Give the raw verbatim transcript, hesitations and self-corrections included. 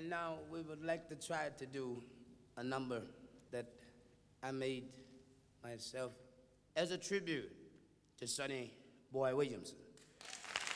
And now we would like to try to do a number that I made myself as a tribute to Sonny Boy Williamson.